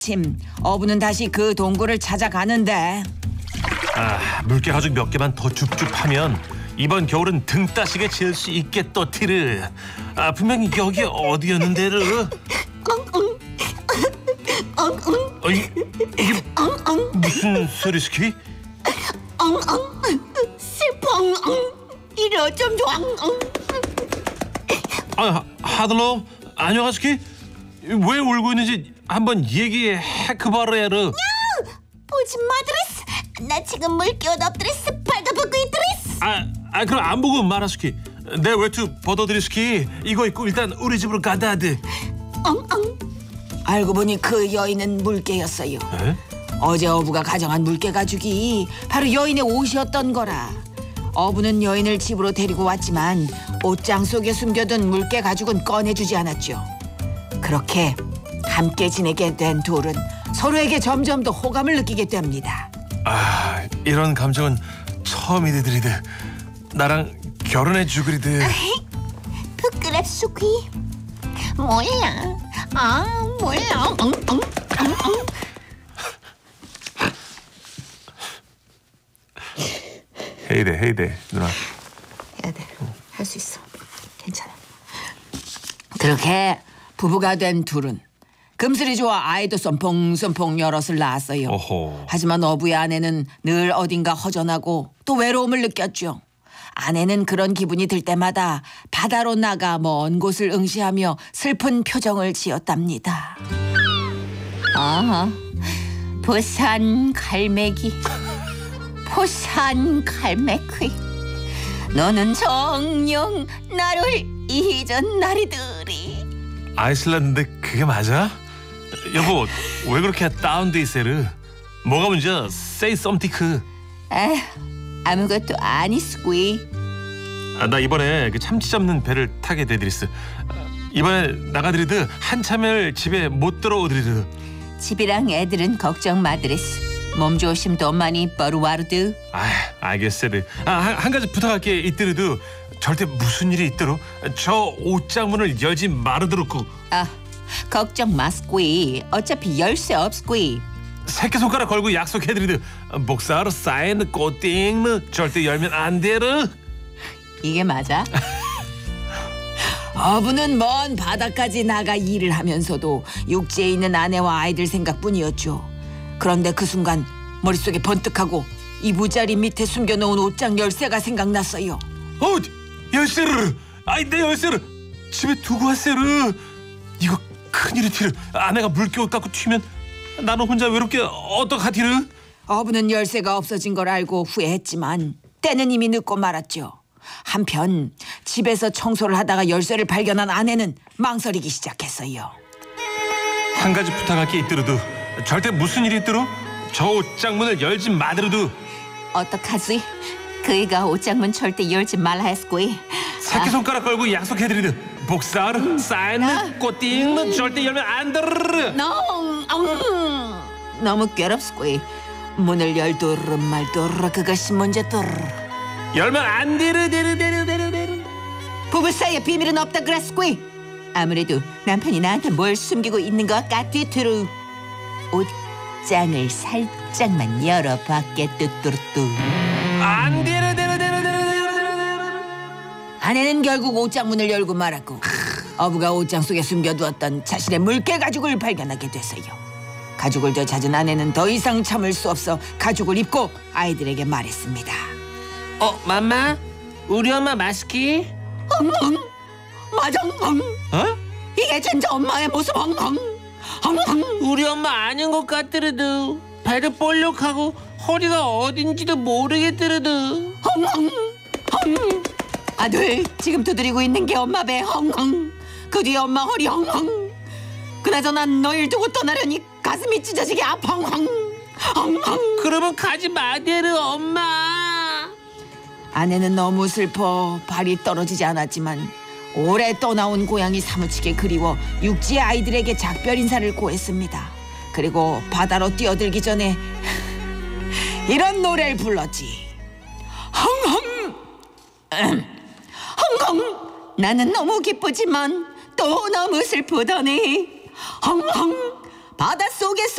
아침 어부는 다시 그 동굴을 찾아가는데 물개 가죽 몇 개만 더 줍줍하면 이번 겨울은 등 따시게 지을 수 있겠다 티르. 분명히 여기 어디였는데르. 이게 무슨 소리스키? 슬퍼. 이러 좀 좋아. 하들로 안녕하스키? 왜 울고 있는지 한번 얘기해 그바르에르. 보지 마 드레스. 나 지금 물기옷 엎드레스 발가벗고 있드레스. 그럼 안 보고 말하스키. 내 외투 벗어드리스키. 이거 입고 일단 우리 집으로 가다드. 알고 보니 그 여인은 물개였어요. 에? 어제 어부가 가져간 물개 가죽이 바로 여인의 옷이었던 거라. 어부는 여인을 집으로 데리고 왔지만 옷장 속에 숨겨둔 물개 가죽은 꺼내주지 않았죠. 그렇게 함께 지내게 된 둘은 서로에게 점점 더 호감을 느끼게 됩니다. 이런 감정은 처음이드리드. 나랑 결혼해 주그리드. 부끄럽수기. 몰라. 몰라. 헤이데 누나. 해야 돼. 할 수 있어. 괜찮아. 그렇게 부부가 된 둘은 금슬이 좋아 아이도 쏨퐁쏨퐁 여럿을 낳았어요. 어허. 하지만 어부의 아내는 늘 어딘가 허전하고 또 외로움을 느꼈죠. 아내는 그런 기분이 들 때마다 바다로 나가 먼 곳을 응시하며 슬픈 표정을 지었답니다. 부산 갈매기. 부산 갈매기. 너는 정녕 나를 잊은 날이들이. 아이슬란드인데 그게 맞아? 여보 왜 그렇게 다운돼 있어르? 뭐가 문제야? Say something. 아무것도 아니스구이. 나 이번에 그 참치 잡는 배를 타게 되드리스. 이번에 나가드리드 한참을 집에 못 들어오드리드. 집이랑 애들은 걱정 마드레스. 몸 조심도 많이 뻐루와르드. 알겠어르. 한 가지 부탁할게 있더라도 절대 무슨 일이 있더러 저 옷장문을 열지 말아들었고. 걱정 마스구이. 어차피 열쇠 없구이. 새끼손가락 걸고 약속해드리드 목사로 쌓인 꽃띵 절대 열면 안 되르. 이게 맞아? 어부는 먼 바다까지 나가 일을 하면서도 육지에 있는 아내와 아이들 생각뿐이었죠. 그런데 그 순간 머릿속에 번뜩하고 이부자리 밑에 숨겨놓은 옷장 열쇠가 생각났어요. 열쇠를. 내 열쇠를 집에 두고 왔어르. 이거 큰일이 티르. 아내가 물개옷 갖고 튀면 나는 혼자 외롭게 어떡하티르. 어부는 열쇠가 없어진 걸 알고 후회했지만 때는 이미 늦고 말았죠. 한편 집에서 청소를 하다가 열쇠를 발견한 아내는 망설이기 시작했어요. 한 가지 부탁할 게 있더라도 절대 무슨 일이 있더러 저 옷장문을 열지 마더라도. 어떡하지? 그이가 옷장문 절대 열지 말라 했구이. 새끼손가락 걸고 약속해드리드 복사르 쌓인 꽃띵 절대 열면 안 되르. 너무 괴롭스구이. 문을 열두르 말두르 그것이 문제두르. 열면 안 되르. 부부 사이에 비밀은 없다 그랬구이. 아무래도 남편이 나한테 뭘 숨기고 있는 것 같디투루. 옷장을 살짝만 열어봤게 뚜뚜뚜. 안 되르. 아내는 결국 옷장 문을 열고 말았고 어부가 옷장 속에 숨겨두었던 자신의 물개 가죽을 발견하게 됐어요. 가죽을 되찾은 아내는 더 이상 참을 수 없어 가죽을 입고 아이들에게 말했습니다. 맘마, 우리 엄마 마스키? 맞아. 이게 진짜 엄마의 모습. 우리 엄마 아닌 것 같더라도 배를 볼록하고 허리가 어딘지도 모르겠더라도. 아들 지금 두드리고 있는 게 엄마 배. 그 뒤에 엄마 허리. 그나저나 너희를 두고 떠나려니 가슴이 찢어지게 아파. 그러면 가지 마대르 엄마. 아내는 너무 슬퍼 발이 떨어지지 않았지만 오래 떠나온 고향이 사무치게 그리워 육지의 아이들에게 작별 인사를 고했습니다. 그리고 바다로 뛰어들기 전에 이런 노래를 불렀지. 나는 너무 기쁘지만 또 너무 슬프더니 바닷속에서